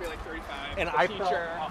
be like 35. And the I teacher. felt